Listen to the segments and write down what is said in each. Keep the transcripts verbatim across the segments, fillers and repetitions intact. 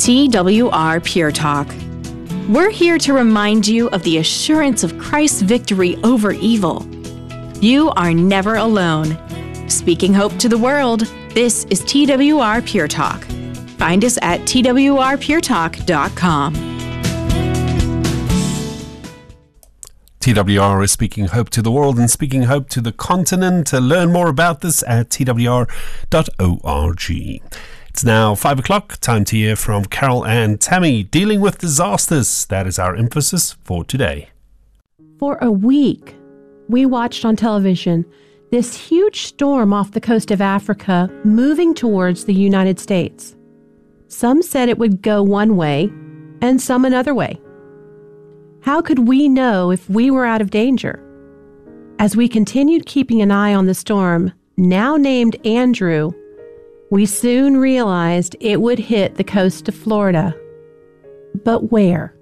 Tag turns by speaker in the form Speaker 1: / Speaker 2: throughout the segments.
Speaker 1: T W R Pure Talk. We're here to remind you of the assurance of Christ's victory over evil. You are never alone. Speaking hope to the world, this is T W R Pure Talk. Find us at T W R pure talk dot com.
Speaker 2: T W R is speaking hope to the world and speaking hope to the continent. To learn more about this at T W R dot org. It's now five o'clock, time to hear from Carol and Tammy. Dealing with disasters, that is our emphasis for today.
Speaker 3: For a week, we watched on television this huge storm off the coast of Africa moving towards the United States. Some said it would go one way and some another way. How could we know if we were out of danger? As we continued keeping an eye on the storm, now named Andrew, we soon realized it would hit the coast of Florida. But where?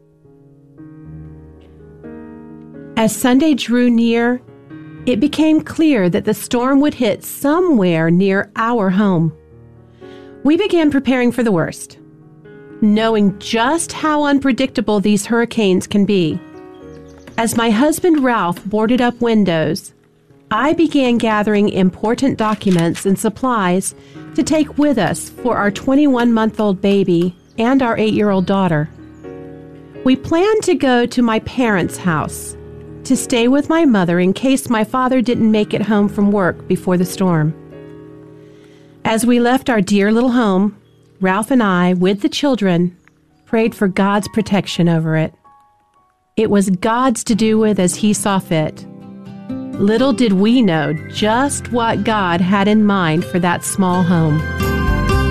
Speaker 3: As Sunday drew near, it became clear that the storm would hit somewhere near our home. We began preparing for the worst, knowing just how unpredictable these hurricanes can be. As my husband Ralph boarded up windows, I began gathering important documents and supplies to take with us for our twenty-one-month-old baby and our eight-year-old daughter. We planned to go to my parents' house to stay with my mother in case my father didn't make it home from work before the storm. As we left our dear little home, Ralph and I, with the children, prayed for God's protection over it. It was God's to do with as He saw fit. Little did we know just what God had in mind for that small home.